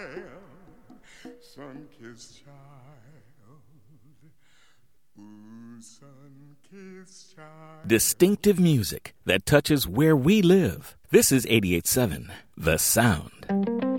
Sun-kissed child, ooh, sun-kissed child. Distinctive music that touches where we live. This is 88.7 The Sound.